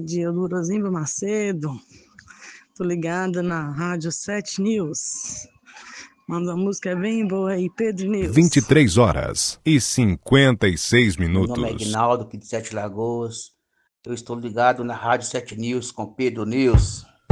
dia, Lurazinho Macedo. Tô ligada na Rádio 7 News. Manda uma música bem boa aí, Pedro News. 23h56. Meu nome é Aguinaldo, aqui de Sete Lagoas. Eu estou ligado na Rádio 7 News com Pedro News.